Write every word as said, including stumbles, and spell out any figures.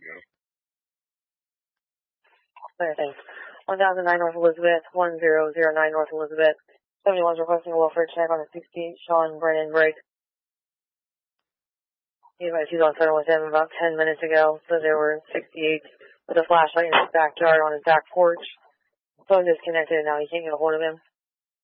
go. Okay, thanks. one thousand nine North Elizabeth, one zero zero nine North Elizabeth. seventy-one's requesting a welfare check on a sixty-eight Sean Brennan break. He advised he's on phone with him about ten minutes ago, so there were sixty-eights with a flashlight in his backyard on his back porch. Phone disconnected and now he can't get a hold of him.